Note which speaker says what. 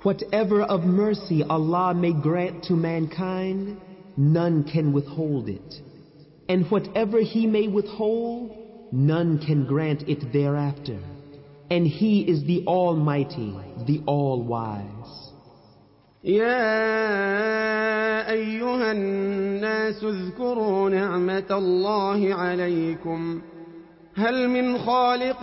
Speaker 1: Whatever of mercy Allah may grant to mankind, none can withhold it. And whatever He may withhold, none can grant it thereafter. And He is the Almighty, the All-Wise.
Speaker 2: يا أيها الناس اذكروا نعمة الله عليكم هل من خالق